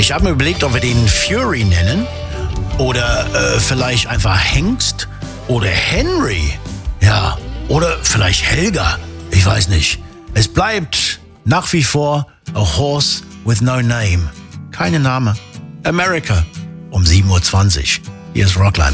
Ich habe mir überlegt, ob wir den Fury nennen oder vielleicht einfach Hengst oder Henry. Ja, oder vielleicht Helga. Ich weiß nicht. Es bleibt nach wie vor a horse with no name. Keine Name. America um 7:20 Uhr. Hier ist Rockland.